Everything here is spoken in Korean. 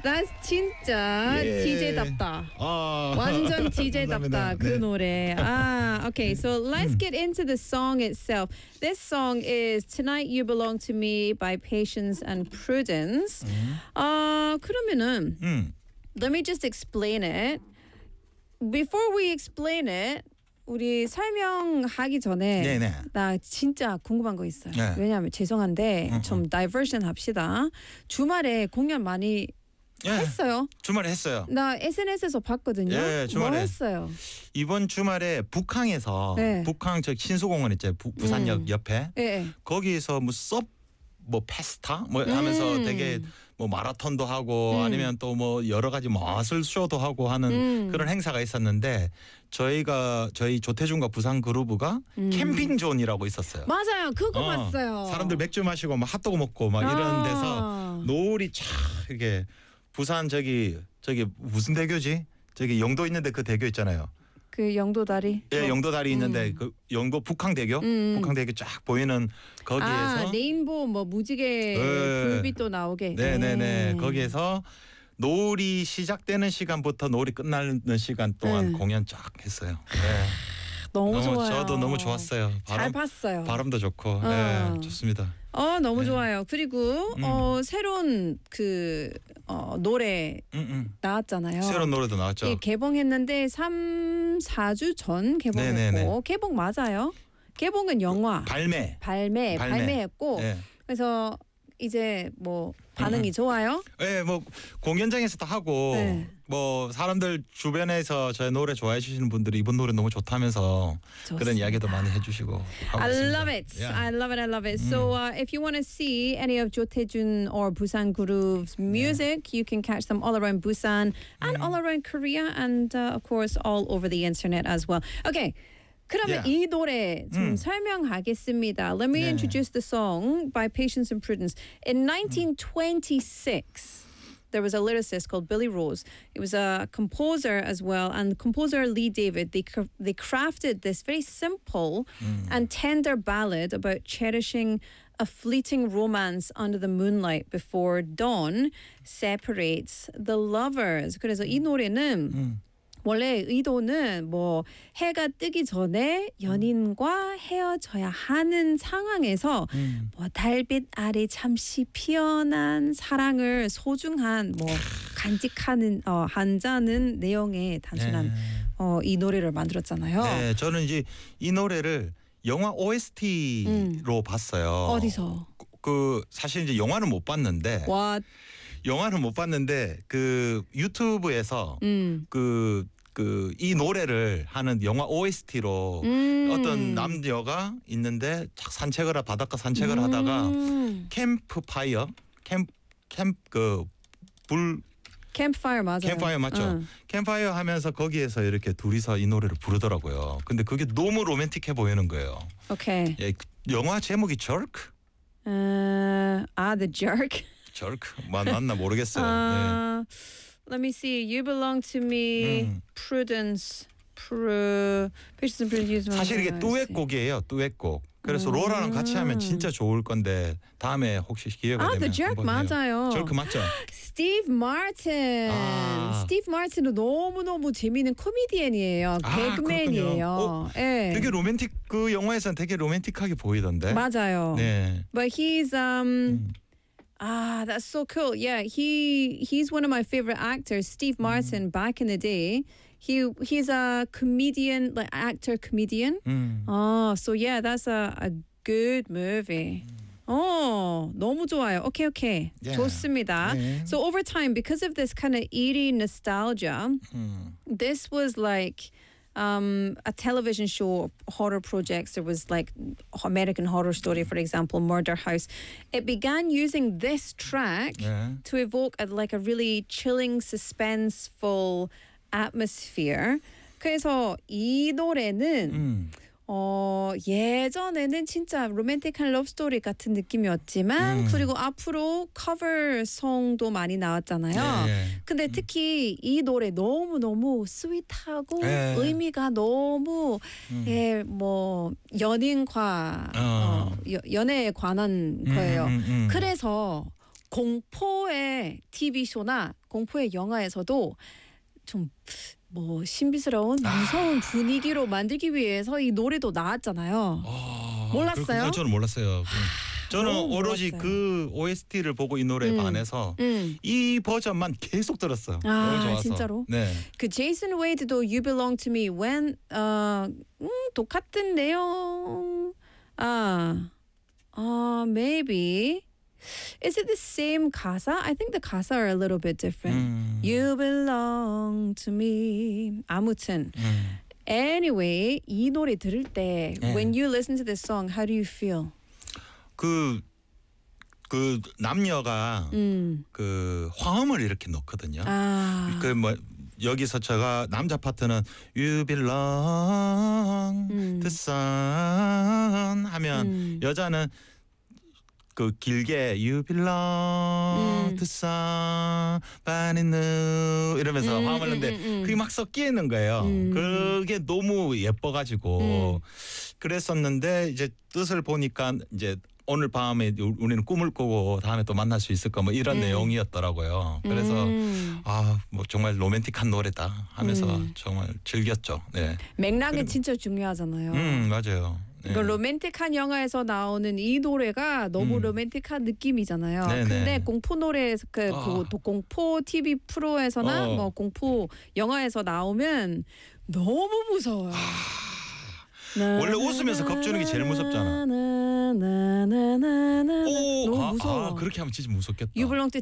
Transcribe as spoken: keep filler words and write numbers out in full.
That's 진짜 예. 디제이답다. 아, 완전 디제이답다 감사합니다. 그 네. 노래. Ah, okay. So let's get into the song itself. This song is "Tonight You Belong to Me" by Patience and Prudence. 아, 그러면은 음. let me just explain it. Before we explain it, 우리 설명하기 전에 네네. 나 진짜 궁금한 거 있어요. 네. 왜냐하면 죄송한데 음, 좀 다이버션 합시다. 주말에 공연 많이 예, 했어요. 주말에 했어요. 나 에스엔에스에서 봤거든요. 예, 주말에. 뭐 했어요? 이번 주말에 북항에서 네. 북항 저 신수공원 있죠. 부, 부산역 음. 옆에 예. 거기에서 뭐 섭 뭐 페스타 뭐 하면서 음. 되게 뭐 마라톤도 하고 음. 아니면 또 뭐 여러 가지 마술 쇼도 하고 하는 음. 그런 행사가 있었는데 저희가 저희 조태준과 부산 그루브가 음. 캠핑 존이라고 있었어요. 맞아요. 그거 어, 봤어요. 사람들 맥주 마시고 막 핫도그 먹고 막 이런 아. 데서 노을이 쫙 이게 부산 저기 저기 무슨 대교지? 저기 영도 있는데 그 대교 있잖아요. 그 영도다리. 예, 어. 영도 다리 있는데 음. 그 영도 북항대교, 음. 북항대교 쫙 보이는 거기에서 아, 레인보우 뭐 무지개 네. 불빛도 나오게. 네네네 네. 거기에서 노을이 시작되는 시간부터 노을이 끝나는 시간 동안 네. 공연 쫙 했어요. 네. 너무, 좋아요. 저도 너무 좋았어요. 잘 바람, 봤어요. 바람도 좋고, 어. 네, 좋습니다. 어 너무 네. 좋아요. 그리고 음. 어 새로운 그 어, 노래 음, 음. 나왔잖아요. 새로운 노래도 나왔죠. 예, 개봉했는데 삼, 사 주 전 개봉했고 네네네. 개봉 맞아요. 개봉은 영화 발매. 발매, 발매. 발매했고 네. 그래서 이제 뭐 반응이 음. 좋아요. 네, 뭐 공연장에서도 하고 네. 뭐 사람들 주변에서 저의 노래 좋아해 주시는 분들이 이번 노래 너무 좋다면서 그런 좋습니다. 이야기도 많이 해주시고 하고 I 있습니다. love it. Yeah. I love it. I love it. So uh, if you want to see any of Jo Tae-jun or Busan Group's music, you can catch them all around Busan and all around Korea and uh, of course all over the internet as well. Okay. 그러면 Yeah. 이 노래 좀 음. 설명하겠습니다. Let me 네. introduce the song by Patience and Prudence. In nineteen twenty-six, there was a lyricist called Billy Rose. He was a composer as well, and composer Lee David. They cr- they crafted this very simple and tender ballad about cherishing a fleeting romance under the moonlight before dawn separates the lovers. 그래서 이 노래는 음. 원래 의도는 뭐 해가 뜨기 전에 연인과 헤어져야 하는 상황에서 음. 뭐 달빛 아래 잠시 피어난 사랑을 소중한 뭐 간직하는 어, 한자는 내용의 단순한 네. 어, 이 노래를 만들었잖아요. 네, 저는 이제 이 노래를 영화 오에스티로 봤어요. 어디서? 그, 그 사실 이제 영화는 못 봤는데 와, 영화는 못 봤는데 그 유튜브에서 음, 그 그 이 노래를 하는 영화 오에스티로 음. 어떤 남녀가 있는데 착 산책을 하 바닷가 산책을 하다가 음. 캠프파이어 캠캠그불 캠프파이어 맞아요. 캠파이어 맞죠? 응. 캠파이어 하면서 거기에서 이렇게 둘이서 이 노래를 부르더라고요. 근데 그게 너무 로맨틱해 보이는 거예요. 오케이. 예, 그 영화 제목이 Jerk? 어, 아, The Jerk. Jerk? 맞나 모르겠어요. 네. Uh, let me see. You belong to me. 음. Prudence. Pru. Patience and Prudence. 사실 이게 듀엣곡이에요. 듀엣곡. 그래서 음. 로라랑 같이 하면 진짜 좋을 건데 다음에 혹시 기회가 아, 되면 The Jerk 한번 해요. 맞아요. Jerk 맞죠? Steve Martin. 아. Steve Martin은 너무너무 재미있는 코미디언이에요. 아, 개그맨이에요. 그렇군요. 예. 되게 로맨틱 그 영화에서는 되게 로맨틱하게 보이던데. 맞아요. 네. But he's um 음. ah that's so cool. Yeah, he he's one of my favorite actors, Steve Martin back in the day. He he's a comedian, like actor comedian. 음. Oh, so yeah, that's a a good movie. 어, 너무 좋아요. 오케이, 오케이. Yeah. 좋습니다. 네. So over time, because of this kind of eerie nostalgia, 음. this was like um, a television show, horror projects. There was like American Horror Story, for example, Murder House. It began using this track 네. to evoke a, like a really chilling, suspenseful atmosphere. 그래서 이 노래는 음. 어, 예전에는 진짜 로맨틱한 러브스토리 같은 느낌이었지만 음. 그리고 앞으로 커버송도 많이 나왔잖아요. 예, 예. 근데 특히 이 노래 너무너무 스윗하고 예. 의미가 너무 음. 예, 뭐 연인과 어. 어, 여, 연애에 관한 거예요. 음, 음, 음. 그래서 공포의 티비 쇼나 공포의 영화에서도 좀 뭐 신비스러운 무서운 분위기로 만들기 위해서 이 노래도 나왔잖아요. 아, 몰랐어요? 그렇군요. 저는 몰랐어요. 저는 너무 오로지 몰랐어요. 그 오에스티를 보고 이 노래에 음. 반해서 음. 이 버전만 계속 들었어요. 아, 너무 좋아서. 진짜로? 네. 그 제이슨 웨이드도 You Belong to Me when 어, 음, 똑같은 내용. 아, 아, maybe. Is it the same 가사? I think the 가사 are a little bit different. 음. You belong to me. 아무튼 음. anyway 이 노래 들을 때 네. when you listen to this song, how do you feel? 그, 그 남녀가 음. 그 화음을 이렇게 넣거든요. 아. 그 뭐 여기서 제가 남자 파트는 You belong 음. to sun 하면 음. 여자는 그 길게 You belong 음. to somebody new 이러면서 음, 화음을 넣는데 음, 음, 음. 그게 막 섞여 있는 거예요. 음. 그게 너무 예뻐가지고 음. 그랬었는데 이제 뜻을 보니까 이제 오늘 밤에 우리는 꿈을 꾸고 다음에 또 만날 수 있을까 뭐 이런 음. 내용이었더라고요. 그래서 음. 아 뭐 정말 로맨틱한 노래다 하면서 음. 정말 즐겼죠. 네. 맥락은 그리고- 진짜 중요하잖아요. 음 맞아요. 네. 그 로맨틱한 영화에서 나오는 이 노래가 너무 음. 로맨틱한 느낌이잖아요. 네네. 근데 공포 노래에서 그, 아. 그 또 공포 티비 프로에서나 어. 뭐 공포 영화에서 나오면 너무 무서워요. 원래 웃으면서 겁주는 게 제일 무섭잖아. 나나나나나나. 오, 너무 아, 무서워. 아, 그렇게 하면 진짜 무섭겠다. You belong to